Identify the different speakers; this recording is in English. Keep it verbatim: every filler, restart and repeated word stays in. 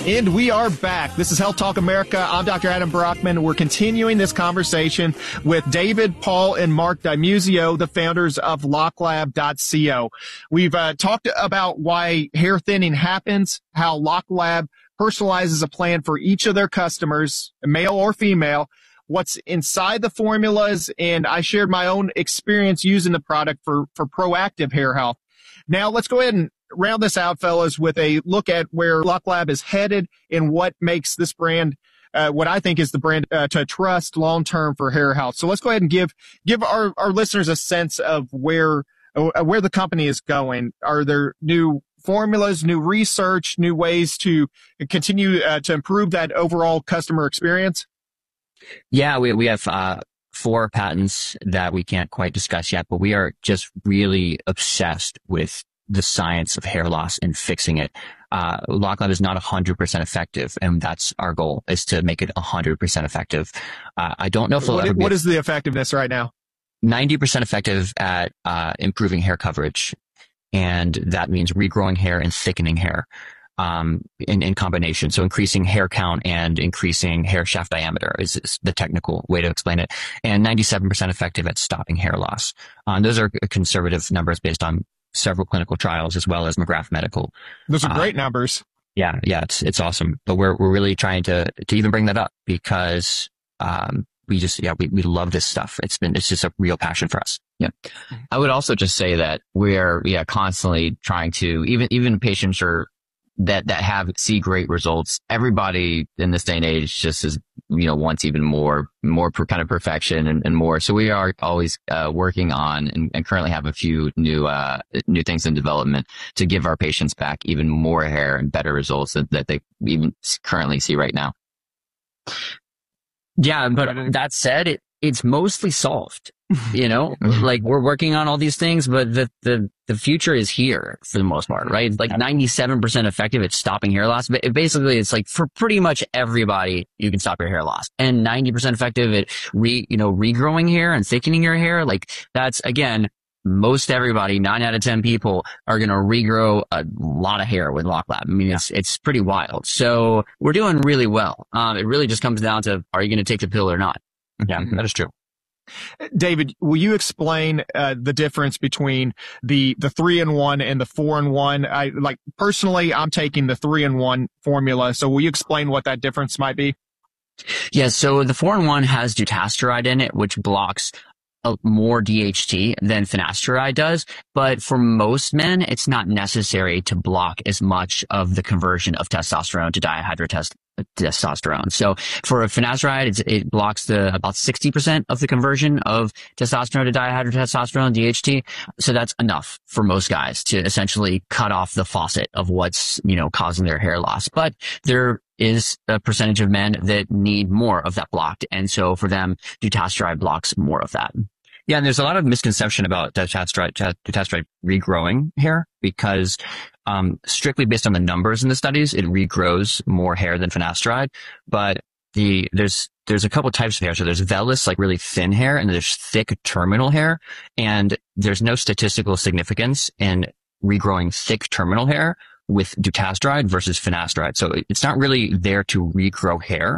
Speaker 1: And we are back. This is Health Talk America. I'm Doctor Adam Brockman. We're continuing this conversation with David, Paul, and Mark Dimuzio, the founders of locklab dot co. We've uh, talked about why hair thinning happens, how LockLab personalizes a plan for each of their customers, male or female, what's inside the formulas, and I shared my own experience using the product for, for proactive hair health. Now, let's go ahead and round this out, fellas, with a look at where LockLab is headed and what makes this brand, uh, what I think is the brand uh, to trust long-term for hair health. So let's go ahead and give give our, our listeners a sense of where uh, where the company is going. Are there new formulas, new research, new ways to continue uh, to improve that overall customer experience?
Speaker 2: Yeah, we we have uh, four patents that we can't quite discuss yet, but we are just really obsessed with the science of hair loss and fixing it. Uh, LockLab is not one hundred percent effective, and that's our goal, is to make it one hundred percent effective. Uh, I don't know if it'll
Speaker 1: what,
Speaker 2: ever be
Speaker 1: what is the effectiveness right now?
Speaker 2: ninety percent effective at uh, improving hair coverage, and that means regrowing hair and thickening hair um, in, in combination. So increasing hair count and increasing hair shaft diameter is, is the technical way to explain it, and ninety-seven percent effective at stopping hair loss. Um, those are conservative numbers based on several clinical trials as well as McGrath Medical.
Speaker 1: Those are great
Speaker 2: uh,
Speaker 1: numbers.
Speaker 2: Yeah, yeah, it's it's awesome. But we're we're really trying to to even bring that up because um we just yeah we we love this stuff. It's been it's just a real passion for us.
Speaker 3: Yeah, I would also just say that we're yeah constantly trying to even even patients are that that have see great results. Everybody in this day and age just is you know wants even more more per, kind of perfection and, and more. So we are always uh, working on and, and currently have a few new uh, new things in development to give our patients back even more hair and better results that, that they even currently see right now.
Speaker 2: Yeah, but that said, it it's mostly solved. You know, like we're working on all these things, but the, the, the future is here for the most part, right? Like ninety-seven percent effective at stopping hair loss. But it basically, it's like for pretty much everybody, you can stop your hair loss, and ninety percent effective at re, you know, regrowing hair and thickening your hair. Like that's again, most everybody, nine out of ten people are going to regrow a lot of hair with LockLab. I mean, it's, it's pretty wild. So we're doing really well. Um, it really just comes down to, are you going to take the pill or not?
Speaker 3: Yeah, that is true.
Speaker 1: David, will you explain uh, the difference between the the three in one and the four in one? I like personally, I'm taking the three in one formula. So will you explain what that difference might be?
Speaker 2: Yeah. So the four in one has dutasteride in it, which blocks uh, more D H T than finasteride does. But for most men, it's not necessary to block as much of the conversion of testosterone to dihydrotestosterone. testosterone. So for a finasteride, it's, it blocks the about sixty percent of the conversion of testosterone to dihydrotestosterone, D H T. So that's enough for most guys to essentially cut off the faucet of what's, you know, causing their hair loss. But there is a percentage of men that need more of that blocked. And so for them, dutasteride blocks more of that.
Speaker 3: Yeah, and there's a lot of misconception about dutasteride, dutasteride regrowing hair because um, strictly based on the numbers in the studies, it regrows more hair than finasteride. But the there's there's a couple types of hair. So there's vellus, like really thin hair, and there's thick terminal hair. And there's no statistical significance in regrowing thick terminal hair with dutasteride versus finasteride. So it's not really there to regrow hair.